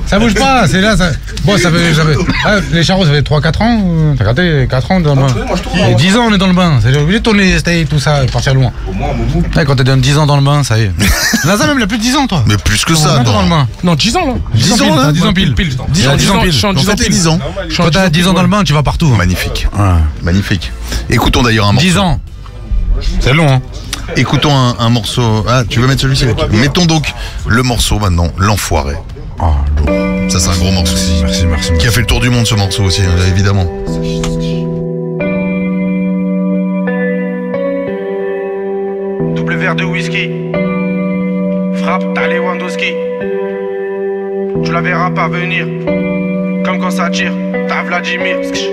Ça bouge pas, c'est là. Ça... Bon, ça fait. Les charros, ça fait 3-4 ans. T'as regardé 4 ans dans le bain. Et 10 ans, on est dans le bain. C'est obligé de tourner les steaks, tout ça, et partir loin. Au moins, Moumou. Ouais, quand t'es dans 10 ans dans le bain, ça y est. Là, même, il a plus de 10 ans, toi. Mais plus que ça, dans le bain. Non, 10 ans là. 10 ans, là. 10 ans pile. 10 ans, 10 ans, En fait, 10 ans. Quand t'as 10 ans dans le bain, tu vas partout. Magnifique. Magnifique. Écoutons d'ailleurs un morceau. 10 ans. C'est long, hein. Écoutons un morceau. Ah, tu veux mettre celui-ci? Mettons donc le morceau maintenant, L'Enfoiré. Oh, Ça, c'est un gros morceau aussi. merci. Qui a fait le tour du monde, ce morceau aussi, évidemment. Double verre de whisky. Frappe, t'as Lewandowski. Tu la verras pas venir. Comme quand ça tire, t'as Vladimir.